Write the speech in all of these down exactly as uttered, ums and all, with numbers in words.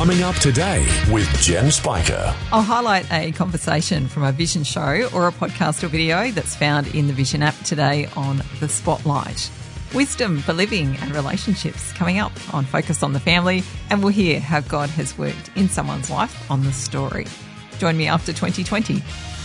Coming up today with Jen Spiker. I'll highlight a conversation from a Vision show or a podcast or video that's found in the Vision app today on The Spotlight. Wisdom for living and relationships coming up on Focus on the Family, and we'll hear how God has worked in someone's life on The Story. Join me after twenty twenty.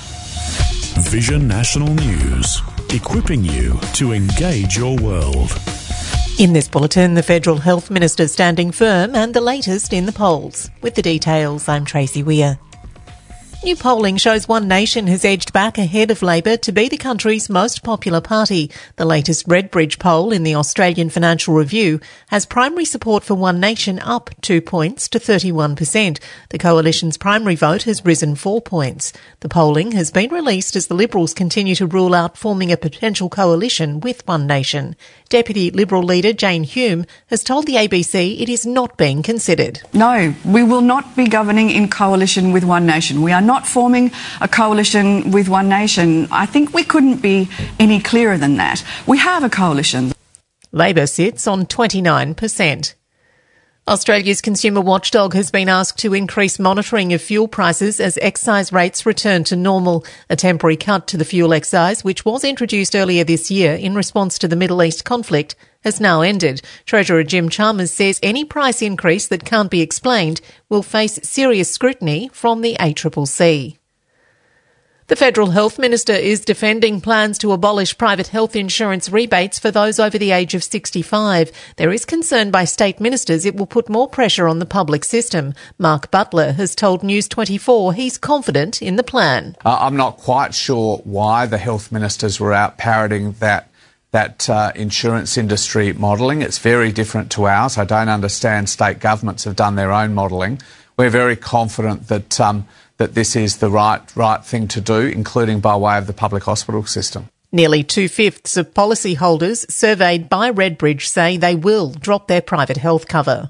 Vision National News, equipping you to engage your world. In this bulletin, the Federal Health Minister standing firm and the latest in the polls. With the details, I'm Tracy Weir. New polling shows One Nation has edged back ahead of Labor to be the country's most popular party. The latest Redbridge poll in the Australian Financial Review has primary support for One Nation up two points to thirty-one percent. The Coalition's primary vote has risen four points. The polling has been released as the Liberals continue to rule out forming a potential coalition with One Nation. Deputy Liberal leader Jane Hume has told the A B C it is not being considered. No, we will not be governing in coalition with One Nation. We are not forming a coalition with One Nation. I think we couldn't be any clearer than that. We have a coalition. Labor sits on twenty-nine percent. Australia's consumer watchdog has been asked to increase monitoring of fuel prices as excise rates return to normal. A temporary cut to the fuel excise, which was introduced earlier this year in response to the Middle East conflict, has now ended. Treasurer Jim Chalmers says any price increase that can't be explained will face serious scrutiny from the A C C C. The Federal Health Minister is defending plans to abolish private health insurance rebates for those over the age of sixty-five. There is concern by state ministers it will put more pressure on the public system. Mark Butler has told News twenty-four he's confident in the plan. Uh, I'm not quite sure why the health ministers were out parroting that that uh, insurance industry modelling. It's very different to ours. I don't understand state governments have done their own modelling. We're very confident that um, that this is the right right thing to do, including by way of the public hospital system. Nearly two-fifths of policyholders surveyed by Redbridge say they will drop their private health cover.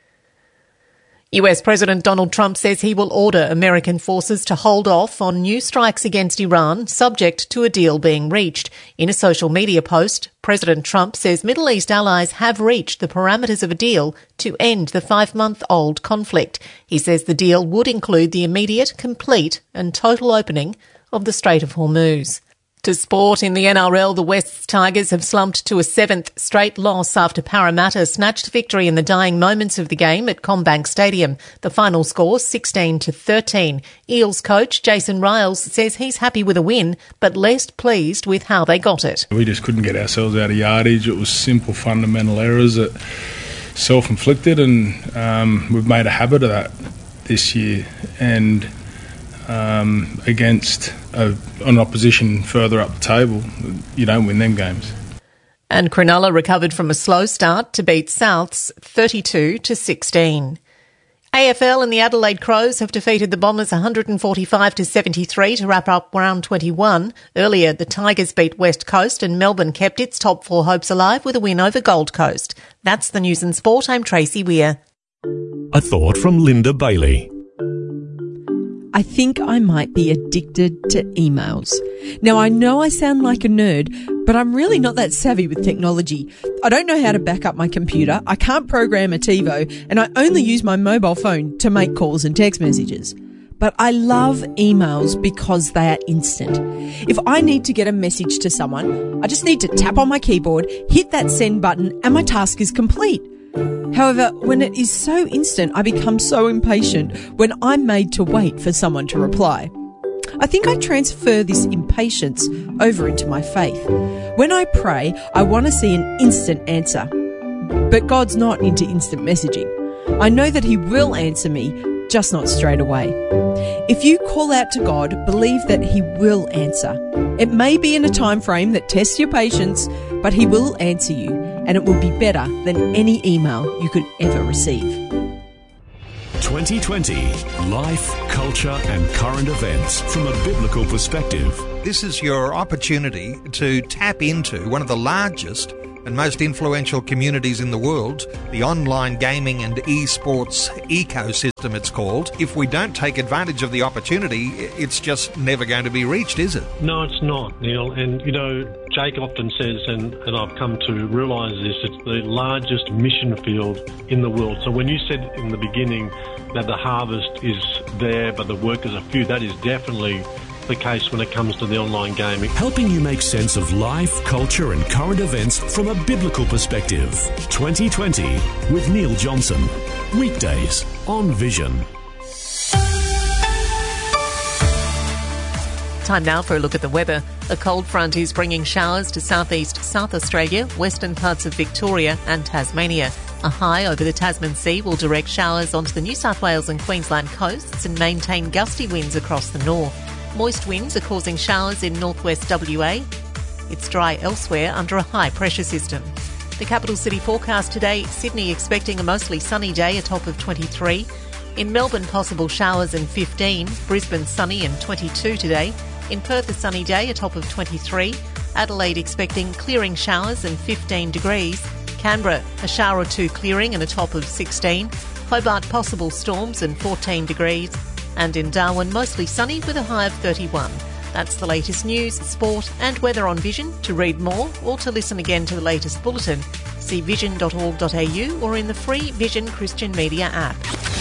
U S President Donald Trump says he will order American forces to hold off on new strikes against Iran, subject to a deal being reached. In a social media post, President Trump says Middle East allies have reached the parameters of a deal to end the five-month-old conflict. He says the deal would include the immediate, complete and total opening of the Strait of Hormuz. To sport, in the N R L, the Wests Tigers have slumped to a seventh straight loss after Parramatta snatched victory in the dying moments of the game at CommBank Stadium. The final score, sixteen to thirteen. Eels coach Jason Riles says he's happy with a win, but less pleased with how they got it. We just couldn't get ourselves out of yardage. It was simple fundamental errors that self-inflicted, and um, we've made a habit of that this year. And Um, against a, an opposition further up the table, you don't win them games. And Cronulla recovered from a slow start to beat Souths thirty-two to sixteen. A F L and the Adelaide Crows have defeated the Bombers one forty-five to seventy-three to wrap up round twenty-one. Earlier, the Tigers beat West Coast and Melbourne kept its top four hopes alive with a win over Gold Coast. That's the news and sport. I'm Tracy Weir. A thought from Linda Bailey. I think I might be addicted to emails. Now, I know I sound like a nerd, but I'm really not that savvy with technology. I don't know how to back up my computer, I can't program a TiVo, and I only use my mobile phone to make calls and text messages. But I love emails because they are instant. If I need to get a message to someone, I just need to tap on my keyboard, hit that send button, and my task is complete. However, when it is so instant, I become so impatient when I'm made to wait for someone to reply. I think I transfer this impatience over into my faith. When I pray, I want to see an instant answer. But God's not into instant messaging. I know that He will answer me, just not straight away. If you call out to God, believe that He will answer. It may be in a time frame that tests your patience, but He will answer you, and it will be better than any email you could ever receive. twenty twenty, life, culture and current events from a biblical perspective. This is your opportunity to tap into one of the largest and most influential communities in the world, the online gaming and esports ecosystem it's called. If we don't take advantage of the opportunity, it's just never going to be reached, is it? No, it's not, Neil. And, you know, Jake often says, and, and I've come to realise this, it's the largest mission field in the world. So when you said in the beginning that the harvest is there but the workers are few, that is definitely the case when it comes to the online gaming. Helping you make sense of life, culture and current events from a biblical perspective. twenty twenty with Neil Johnson. Weekdays on Vision. Time now for a look at the weather. A cold front is bringing showers to southeast South Australia, western parts of Victoria and Tasmania. A high over the Tasman Sea will direct showers onto the New South Wales and Queensland coasts and maintain gusty winds across the north. Moist winds are causing showers in northwest W A. It's dry elsewhere under a high pressure system. The capital city forecast today, Sydney expecting a mostly sunny day, a top of twenty-three. In Melbourne, possible showers and fifteen. Brisbane sunny and twenty-two today. In Perth, a sunny day, a top of twenty-three. Adelaide expecting clearing showers and fifteen degrees. Canberra, a shower or two clearing and a top of sixteen. Hobart, possible storms and fourteen degrees. And in Darwin, mostly sunny with a high of thirty-one. That's the latest news, sport and weather on Vision. To read more or to listen again to the latest bulletin, see vision dot org dot a u or in the free Vision Christian Media app.